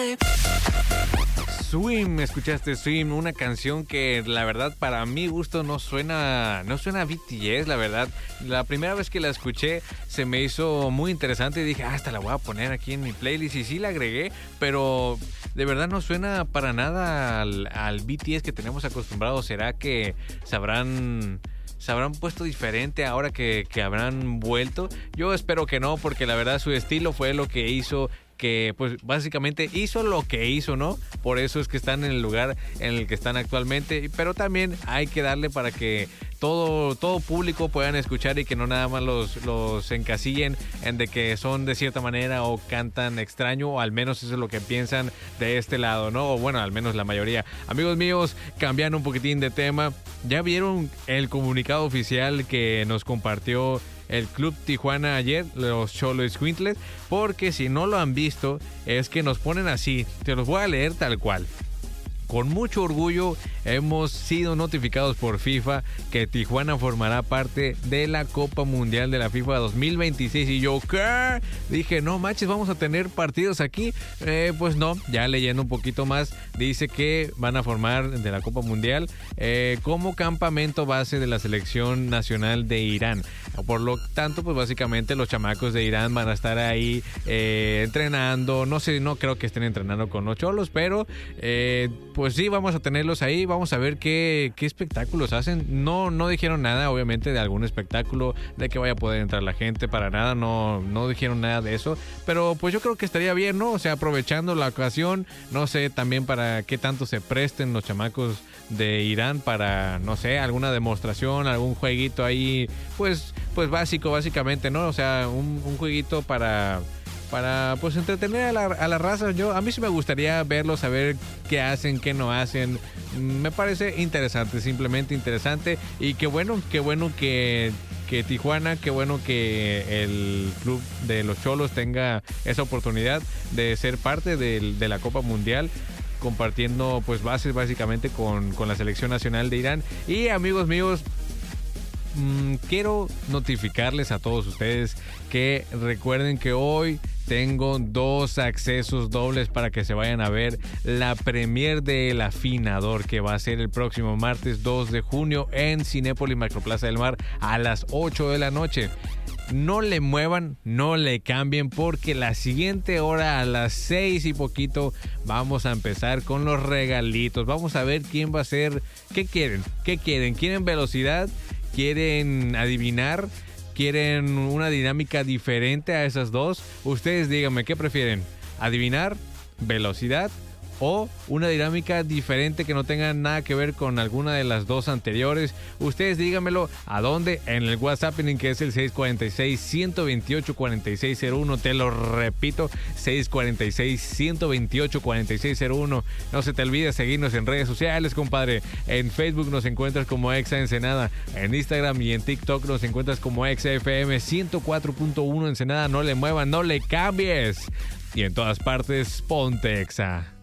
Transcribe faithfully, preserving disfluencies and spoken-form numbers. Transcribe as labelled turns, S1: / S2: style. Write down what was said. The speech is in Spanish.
S1: Swim, escuchaste Swim, una canción que la verdad para mi gusto no suena, no suena a B T S, la verdad. La primera vez que la escuché se me hizo muy interesante y dije, ah, hasta la voy a poner aquí en mi playlist y sí la agregué, pero de verdad no suena para nada al, al B T S que tenemos acostumbrados. ¿Será que sabrán... ¿Se habrán puesto diferente ahora que, que habrán vuelto? Yo espero que no, porque la verdad su estilo fue lo que hizo que, pues, básicamente hizo lo que hizo, ¿no? Por eso es que están en el lugar en el que están actualmente, pero también hay que darle para que todo, todo público puedan escuchar y que no nada más los, los encasillen en de que son de cierta manera o cantan extraño, o al menos eso es lo que piensan de este lado, ¿no? O bueno, al menos la mayoría. Amigos míos, cambiando un poquitín de tema, ¿ya vieron el comunicado oficial que nos compartió el Club Tijuana ayer, los Xoloitzcuintles? Porque si no lo han visto, es que nos ponen así, te los voy a leer tal cual. Con mucho orgullo hemos sido notificados por FIFA que Tijuana formará parte de la Copa Mundial de la FIFA dos mil veintiséis. Y yo, ¿qué? Dije, no manches, vamos a tener partidos aquí. Eh, pues no, ya leyendo un poquito más, dice que van a formar de la Copa Mundial eh, como campamento base de la selección nacional de Irán. Por lo tanto, pues básicamente los chamacos de Irán van a estar ahí eh, entrenando. No sé, no creo que estén entrenando con los cholos, pero eh, pues sí, vamos a tenerlos ahí. Vamos a ver qué, qué espectáculos hacen. No, no dijeron nada, obviamente, de algún espectáculo, de que vaya a poder entrar la gente, para nada. No, no dijeron nada de eso. Pero pues yo creo que estaría bien, ¿no? O sea, aprovechando la ocasión, no sé, también para qué tanto se presten los chamacos de Irán para, no sé, alguna demostración, algún jueguito ahí, pues, pues básico, básicamente, ¿no? O sea, un, un jueguito para... para pues entretener a la, a la raza. Yo, a mí sí me gustaría verlos, saber qué hacen, qué no hacen. Me parece interesante, simplemente interesante. Y qué bueno, qué bueno que, que Tijuana, qué bueno que el club de los Cholos tenga esa oportunidad de ser parte de, de la Copa Mundial, compartiendo pues bases básicamente con, con la selección nacional de Irán. Y amigos míos, mmm, quiero notificarles a todos ustedes que recuerden que hoy tengo dos accesos dobles para que se vayan a ver la premier de El Afinador, que va a ser el próximo martes dos de junio en Cinépolis Macroplaza del Mar a las ocho de la noche. No le muevan, no le cambien, porque la siguiente hora, a las seis y poquito, vamos a empezar con los regalitos. Vamos a ver quién va a ser. ¿Qué quieren? ¿Qué quieren? ¿Quieren velocidad? ¿Quieren adivinar? ¿Quieren una dinámica diferente a esas dos? Ustedes díganme, ¿qué prefieren? ¿Adivinar? ¿Velocidad? ¿O una dinámica diferente que no tenga nada que ver con alguna de las dos anteriores? Ustedes díganmelo. ¿A dónde? En el WhatsApp, en que es el seis cuatro seis, uno dos ocho, cuatro seis cero uno. Te lo repito, seis cuatro seis, uno dos ocho, cuatro seis cero uno. No se te olvide seguirnos en redes sociales, compadre. En Facebook nos encuentras como Exa Ensenada. En Instagram y en TikTok nos encuentras como Exa F M ciento cuatro punto uno Ensenada. No le muevan, no le cambies. Y en todas partes, ponte Exa.